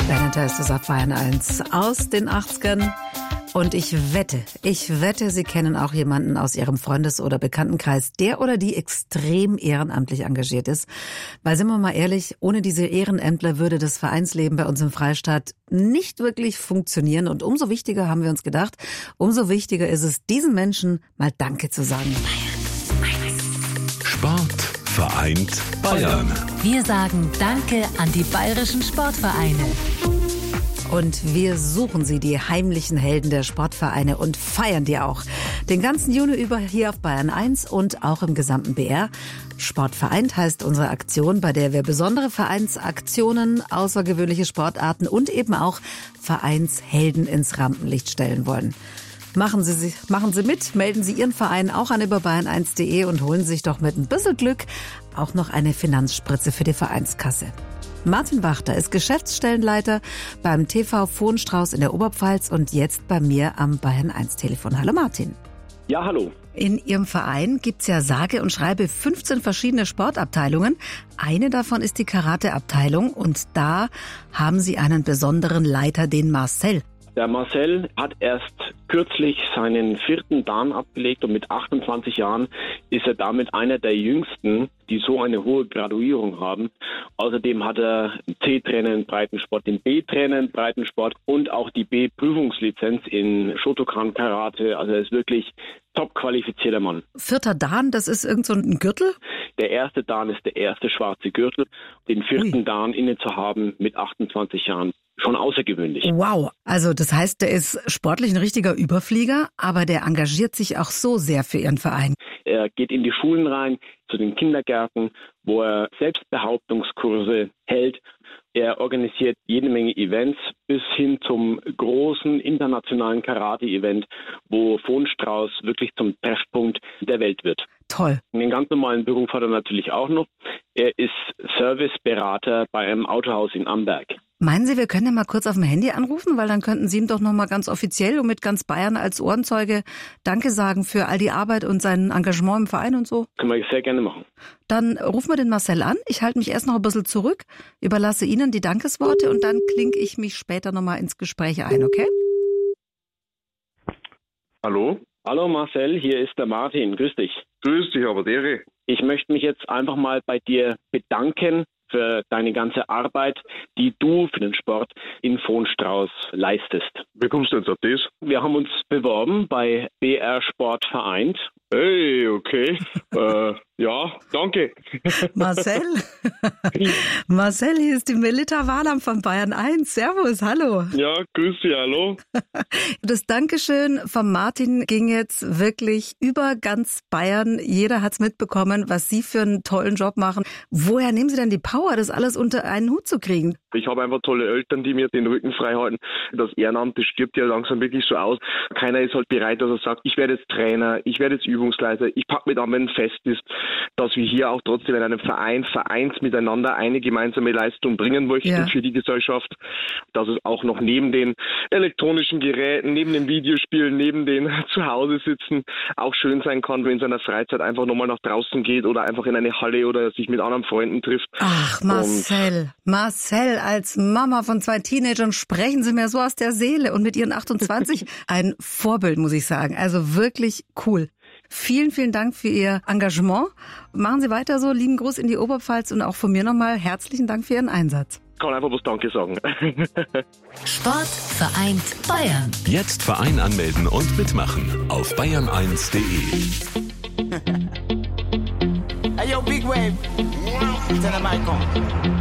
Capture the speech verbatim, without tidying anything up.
Band heißt es auf Bayern eins aus den achtzigern. Und ich wette, ich wette, Sie kennen auch jemanden aus Ihrem Freundes- oder Bekanntenkreis, der oder die extrem ehrenamtlich engagiert ist. Weil, sind wir mal ehrlich, ohne diese Ehrenämtler würde das Vereinsleben bei uns im Freistaat nicht wirklich funktionieren. Und umso wichtiger haben wir uns gedacht, umso wichtiger ist es, diesen Menschen mal Danke zu sagen. Sport vereint Bayern. Wir sagen Danke an die bayerischen Sportvereine. Und wir suchen sie, die heimlichen Helden der Sportvereine, und feiern die auch. Den ganzen Juni über hier auf Bayern eins und auch im gesamten B R. Sport vereint heißt unsere Aktion, bei der wir besondere Vereinsaktionen, außergewöhnliche Sportarten und eben auch Vereinshelden ins Rampenlicht stellen wollen. Machen Sie, sich, machen Sie mit, melden Sie Ihren Verein auch an über bayern eins punkt de und holen sich doch mit ein bisschen Glück auch noch eine Finanzspritze für die Vereinskasse. Martin Wachter ist Geschäftsstellenleiter beim T V Vohnstrauß in der Oberpfalz und jetzt bei mir am Bayern eins Telefon. Hallo Martin. Ja, hallo. In Ihrem Verein gibt's ja sage und schreibe fünfzehn verschiedene Sportabteilungen. Eine davon ist die Karate-Abteilung und da haben Sie einen besonderen Leiter, den Marcel. Der Marcel hat erst kürzlich seinen vierten Dan abgelegt und mit achtundzwanzig Jahren ist er damit einer der jüngsten, die so eine hohe Graduierung haben. Außerdem hat er C-Trainer in Breitensport, den B-Trainer in Breitensport und auch die B-Prüfungslizenz in Shotokan Karate. Also er ist wirklich top qualifizierter Mann. Vierter Dan, das ist irgend so ein Gürtel? Der erste Dan ist der erste schwarze Gürtel. Den vierten Ui. Dan inne zu haben mit achtundzwanzig Jahren. Schon außergewöhnlich. Wow, also das heißt, der ist sportlich ein richtiger Überflieger, aber der engagiert sich auch so sehr für Ihren Verein. Er geht in die Schulen rein, zu den Kindergärten, wo er Selbstbehauptungskurse hält. Er organisiert jede Menge Events bis hin zum großen internationalen Karate-Event, wo Vohnstrauß wirklich zum Treffpunkt der Welt wird. Toll. Den ganz normalen Beruf hat er natürlich auch noch. Er ist Serviceberater bei einem Autohaus in Amberg. Meinen Sie, wir können ja mal kurz auf dem Handy anrufen, weil dann könnten Sie ihm doch noch mal ganz offiziell und mit ganz Bayern als Ohrenzeuge Danke sagen für all die Arbeit und sein Engagement im Verein und so? Können wir sehr gerne machen. Dann rufen wir den Marcel an. Ich halte mich erst noch ein bisschen zurück, überlasse Ihnen die Dankesworte und dann klinke ich mich später noch mal ins Gespräch ein, okay? Hallo? Hallo Marcel, hier ist der Martin. Grüß dich. Grüß dich, aber Dere. Ich möchte mich jetzt einfach mal bei dir bedanken für deine ganze Arbeit, die du für den Sport in Vohnstrauß leistest. Wie kommst du jetzt auf das? Wir haben uns beworben bei B R Sport vereint. Hey, okay. äh, ja, danke. Marcel? Marcel, hier ist die Melita Wahlam von Bayern eins. Servus, hallo. Ja, grüß dich, hallo. Das Dankeschön von Martin ging jetzt wirklich über ganz Bayern. Jeder hat's mitbekommen, was Sie für einen tollen Job machen. Woher nehmen Sie denn die Power, das alles unter einen Hut zu kriegen? Ich habe einfach tolle Eltern, die mir den Rücken frei halten. Das Ehrenamt, das stirbt ja langsam wirklich so aus. Keiner ist halt bereit, dass er sagt, ich werde jetzt Trainer, ich werde jetzt Übungsleiter, ich packe mit an, wenn fest ist, dass wir hier auch trotzdem in einem Verein, Vereins miteinander eine gemeinsame Leistung bringen möchten ja. für die Gesellschaft. Dass es auch noch neben den elektronischen Geräten, neben den Videospielen, neben den Zuhause sitzen, auch schön sein kann, wenn es in seiner Freizeit einfach nochmal nach draußen geht oder einfach in eine Halle oder sich mit anderen Freunden trifft. Ach, Marcel, Und Marcel, als Mama von zwei Teenagern sprechen Sie mir so aus der Seele und mit Ihren achtundzwanzig ein Vorbild, muss ich sagen. Also wirklich cool. Vielen, vielen Dank für Ihr Engagement. Machen Sie weiter so. Lieben Gruß in die Oberpfalz und auch von mir nochmal herzlichen Dank für Ihren Einsatz. Ich kann einfach was Danke sagen. Sport vereint Bayern. Jetzt Verein anmelden und mitmachen auf bayern eins punkt de. Hey yo, Big Wave. Tell them I come.